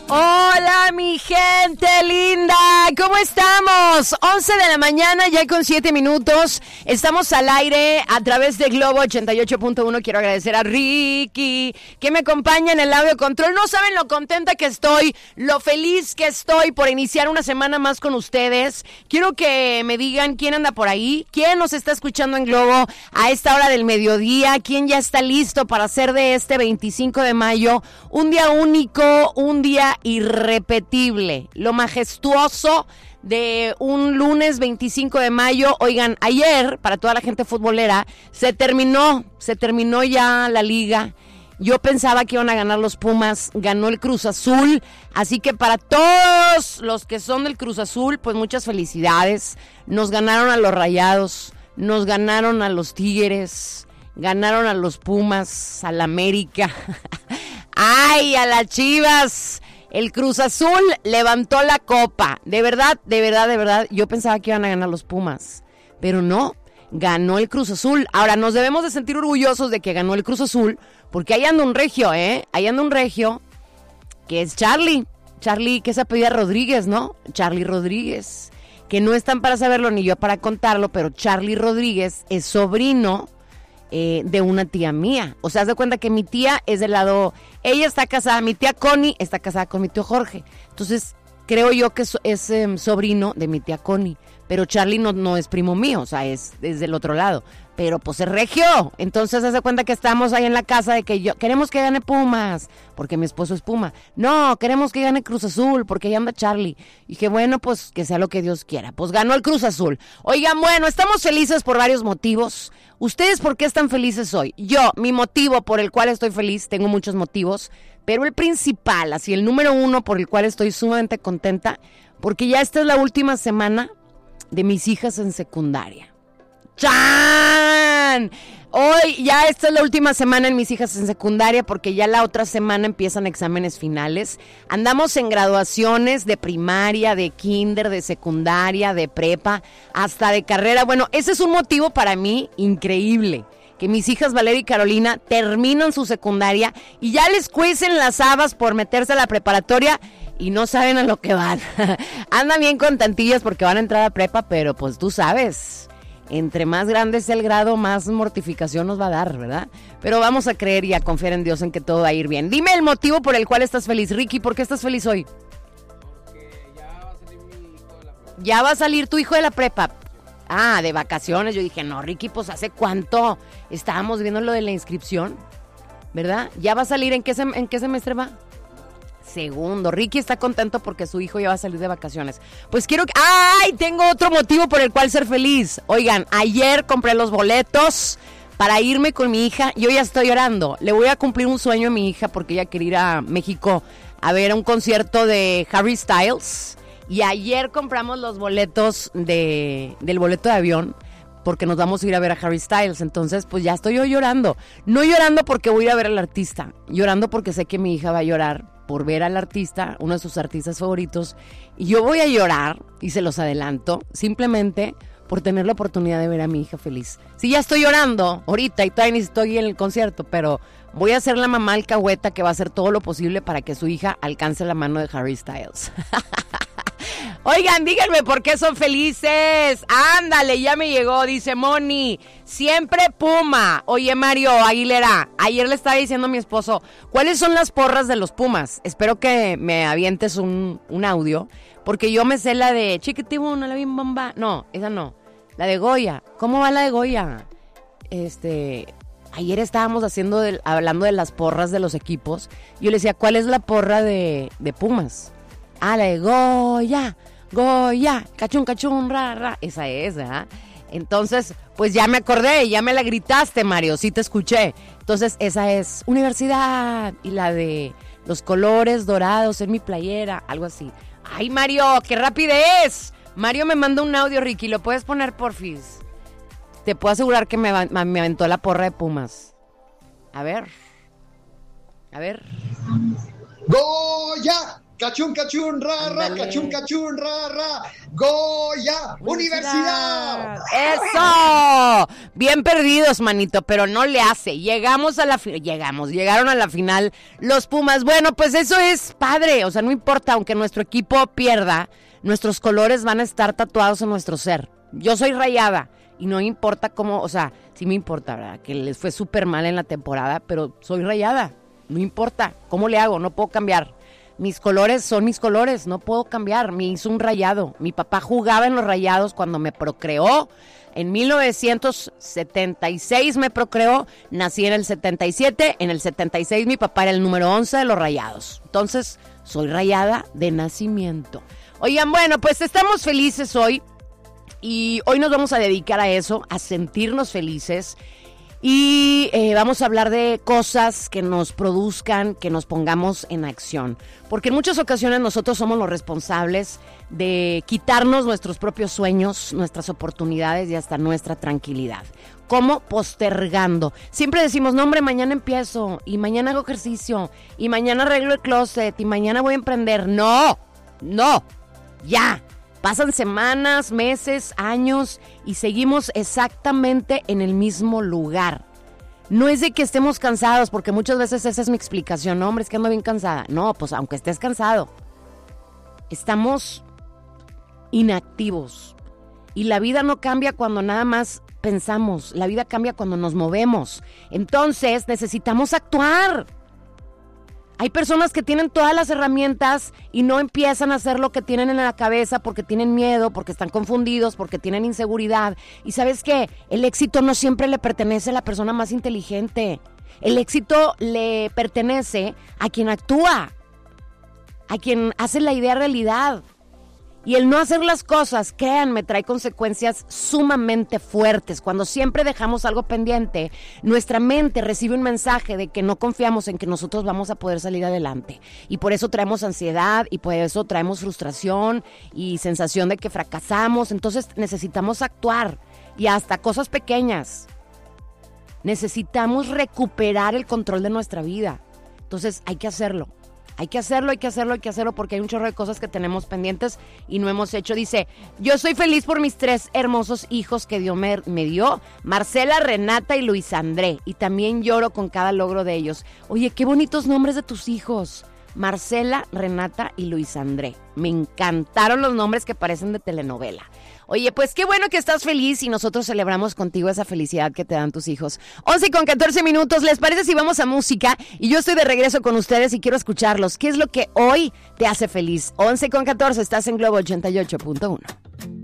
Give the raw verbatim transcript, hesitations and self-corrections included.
Hola mi gente linda, ¿cómo estamos? once de la mañana, ya con siete minutos, estamos al aire a través de Globo ochenta y ocho punto uno. Quiero agradecer a Ricky que me acompaña en el audio control. No saben lo contenta que estoy, lo feliz que estoy por iniciar una semana más con ustedes. Quiero que me digan quién anda por ahí, quién nos está escuchando en Globo a esta hora del mediodía, quién ya está listo para hacer de este veinticinco de mayo un día único, un día irrepetible, lo majestuoso de un lunes veinticinco de mayo. Oigan, ayer, para toda la gente futbolera, se terminó, se terminó ya la liga. Yo pensaba que iban a ganar los Pumas, ganó el Cruz Azul, así que para todos los que son del Cruz Azul, pues muchas felicidades. Nos ganaron a los Rayados, nos ganaron a los Tigres, ganaron a los Pumas, al América, ay, a las Chivas. El Cruz Azul levantó la copa. De verdad, de verdad, de verdad, yo pensaba que iban a ganar los Pumas, pero no, ganó el Cruz Azul. Ahora, nos debemos de sentir orgullosos de que ganó el Cruz Azul, porque ahí anda un regio, ¿eh? Ahí anda un regio, que es Charlie. Charlie, que se apellida Rodríguez, ¿no? Charlie Rodríguez, que no están para saberlo ni yo para contarlo, pero Charlie Rodríguez es sobrino Eh, de una tía mía. O sea, haz de cuenta que mi tía es del lado, ella está casada, mi tía Connie está casada con mi tío Jorge. Entonces, creo yo que es, es eh, sobrino de mi tía Connie. Pero Charlie no, no es primo mío, o sea, es, es del otro lado. Pero pues es regio. Entonces, haz de cuenta que estamos ahí en la casa de que yo, queremos que gane Pumas, porque mi esposo es Puma. No, queremos que gane Cruz Azul, porque ahí anda Charlie. Y dije, bueno, pues que sea lo que Dios quiera. Pues ganó el Cruz Azul. Oigan, bueno, estamos felices por varios motivos. ¿Ustedes por qué están felices hoy? Yo, mi motivo por el cual estoy feliz, tengo muchos motivos, pero el principal, así el número uno por el cual estoy sumamente contenta, porque ya esta es la última semana de mis hijas en secundaria. ¡Chan! Hoy ya esta es la última semana en mis hijas en secundaria, porque ya la otra semana empiezan exámenes finales. Andamos en graduaciones de primaria, de kinder, de secundaria, de prepa, hasta de carrera. Bueno, ese es un motivo para mí increíble, que mis hijas Valeria y Carolina terminan su secundaria y ya les cuecen las habas por meterse a la preparatoria y no saben a lo que van. Andan bien contentillas porque van a entrar a prepa, pero pues tú sabes, entre más grande es el grado, más mortificación nos va a dar, ¿verdad? Pero vamos a creer y a confiar en Dios en que todo va a ir bien. Dime el motivo por el cual estás feliz, Ricky. ¿Por qué estás feliz hoy? Porque ya va a salir mi hijo de la prepa. Ya va a salir tu hijo de la prepa. Ah, de vacaciones. Yo dije, no, Ricky, pues ¿hace cuánto estábamos viendo lo de la inscripción? ¿Verdad? ¿Ya va a salir? ¿En qué, sem- en qué semestre va? Segundo. Ricky está contento porque su hijo ya va a salir de vacaciones. Pues quiero que... ¡Ay! Tengo otro motivo por el cual ser feliz. Oigan, ayer compré los boletos para irme con mi hija. Yo ya estoy llorando. Le voy a cumplir un sueño a mi hija porque ella quiere ir a México a ver un concierto de Harry Styles. Y ayer compramos los boletos de, del boleto de avión porque nos vamos a ir a ver a Harry Styles. Entonces, pues ya estoy yo llorando. No llorando porque voy a ir a ver al artista. Llorando porque sé que mi hija va a llorar por ver al artista, uno de sus artistas favoritos. Y yo voy a llorar, y se los adelanto, simplemente por tener la oportunidad de ver a mi hija feliz. Sí, ya estoy llorando ahorita y todavía ni estoy en el concierto, pero voy a ser la mamá alcahueta que va a hacer todo lo posible para que su hija alcance la mano de Harry Styles. Oigan, díganme por qué son felices. Ándale, ya me llegó, dice Moni. Siempre Puma. Oye, Mario Aguilera, ayer le estaba diciendo a mi esposo, ¿cuáles son las porras de los Pumas? Espero que me avientes un, un audio, porque yo me sé la de Chiquitibuna, la bien bomba. No, esa no. La de Goya. ¿Cómo va la de Goya? Este... Ayer estábamos haciendo de, hablando de las porras de los equipos. Yo le decía, ¿cuál es la porra de, de Pumas? Ah, la de Goya, Goya, cachun, cachun, ra, ra. Esa es, ¿verdad? Entonces, pues ya me acordé, ya me la gritaste, Mario, sí te escuché. Entonces, esa es Universidad. Y la de los colores dorados en mi playera, algo así. ¡Ay, Mario, qué rapidez! Mario me manda un audio, Ricky, ¿lo puedes poner, porfis? Te puedo asegurar que me, me aventó la porra de Pumas. A ver. A ver. Goya, Cachún, cachún, ra, ra, Ándale. cachún, cachún, ra, ra. Goya, Universidad. ¡Eso! Bien perdidos, manito, pero no le hace. Llegamos a la final, llegamos, llegaron a la final los Pumas. Bueno, pues eso es padre, o sea, no importa, aunque nuestro equipo pierda, nuestros colores van a estar tatuados en nuestro ser. Yo soy rayada y no importa cómo, o sea, sí me importa, ¿verdad? Que les fue súper mal en la temporada, pero soy rayada, no importa. ¿Cómo le hago? No puedo cambiar. Mis colores son mis colores, no puedo cambiar. Me hizo un rayado. Mi papá jugaba en los Rayados cuando me procreó. En mil novecientos setenta y seis me procreó, nací en el setenta y siete, en el setenta y seis mi papá era el número once de los Rayados. Entonces, soy rayada de nacimiento. Oigan, bueno, pues estamos felices hoy y hoy nos vamos a dedicar a eso, a sentirnos felices. Y eh, vamos a hablar de cosas que nos produzcan, que nos pongamos en acción. Porque en muchas ocasiones nosotros somos los responsables de quitarnos nuestros propios sueños, nuestras oportunidades y hasta nuestra tranquilidad. ¿Cómo? Postergando. Siempre decimos, no hombre, mañana empiezo, y mañana hago ejercicio, y mañana arreglo el closet, y mañana voy a emprender. No, no, ya. Pasan semanas, meses, años y seguimos exactamente en el mismo lugar. No es de que estemos cansados, porque muchas veces esa es mi explicación. No, hombre, es que ando bien cansada. No, pues aunque estés cansado, estamos inactivos. Y la vida no cambia cuando nada más pensamos. La vida cambia cuando nos movemos. Entonces necesitamos actuar. Hay personas que tienen todas las herramientas y no empiezan a hacer lo que tienen en la cabeza porque tienen miedo, porque están confundidos, porque tienen inseguridad. Y ¿sabes qué? El éxito no siempre le pertenece a la persona más inteligente. El éxito le pertenece a quien actúa, a quien hace la idea realidad. Y el no hacer las cosas, créanme, trae consecuencias sumamente fuertes. Cuando siempre dejamos algo pendiente, nuestra mente recibe un mensaje de que no confiamos en que nosotros vamos a poder salir adelante. Y por eso traemos ansiedad, y por eso traemos frustración y sensación de que fracasamos. Entonces necesitamos actuar, y hasta cosas pequeñas. Necesitamos recuperar el control de nuestra vida. Entonces hay que hacerlo. Hay que hacerlo, hay que hacerlo, hay que hacerlo porque hay un chorro de cosas que tenemos pendientes y no hemos hecho. Dice, yo soy feliz por mis tres hermosos hijos que Dios me, me dio, Marcela, Renata y Luis André. Y también lloro con cada logro de ellos. Oye, qué bonitos nombres de tus hijos. Marcela, Renata y Luis André. Me encantaron los nombres que parecen de telenovela. Oye, pues qué bueno que estás feliz y nosotros celebramos contigo esa felicidad que te dan tus hijos. once con catorce minutos, ¿les parece si vamos a música? Y yo estoy de regreso con ustedes y quiero escucharlos. ¿Qué es lo que hoy te hace feliz? once con catorce, estás en Globo ochenta y ocho punto uno.